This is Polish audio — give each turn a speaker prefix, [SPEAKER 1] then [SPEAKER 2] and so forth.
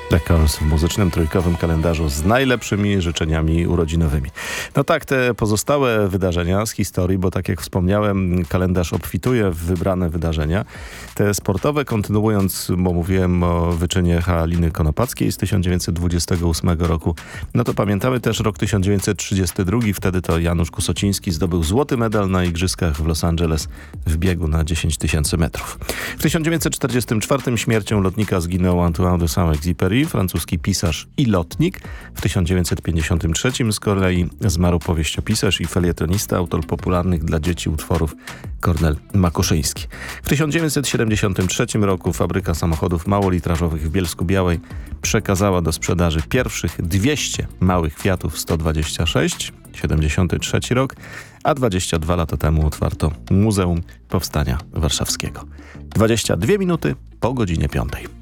[SPEAKER 1] Deckers w muzycznym trójkowym kalendarzu z najlepszymi życzeniami urodzinowymi. No tak, te pozostałe wydarzenia z historii, bo tak jak wspomniałem, kalendarz obfituje w wybrane wydarzenia. Te sportowe, kontynuując, bo mówiłem o wyczynie Haliny Konopackiej z 1928 roku, no to pamiętamy też rok 1932. Wtedy to Janusz Kusociński zdobył złoty medal na igrzyskach w Los Angeles w biegu na 10 000 metrów. W 1944 śmiercią lotnika zginął Antoine de Saint-Exupéry, francuski pisarz i lotnik. W 1953 z kolei zmarł powieściopisarz i felietonista, autor popularnych dla dzieci utworów Kornel Makuszyński. W 1973 roku fabryka samochodów małolitrażowych w Bielsku-Białej przekazała do sprzedaży pierwszych 200 małych Fiatów 126, 73 rok, a 22 lata temu otwarto Muzeum Powstania Warszawskiego. 22 minuty po godzinie 5.